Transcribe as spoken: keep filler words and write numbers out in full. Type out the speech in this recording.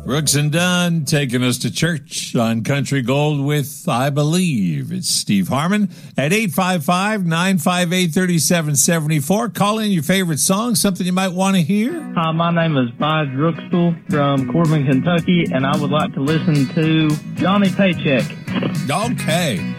Brooks and Dunn taking us to church on Country Gold with, I believe, it's Steve Harmon at eight five five, nine five eight, three seven seven four. Call in your favorite song, something you might want to hear. Hi, my name is Buzz Drookstel from Corbin, Kentucky, and I would like to listen to Johnny Paycheck. Okay.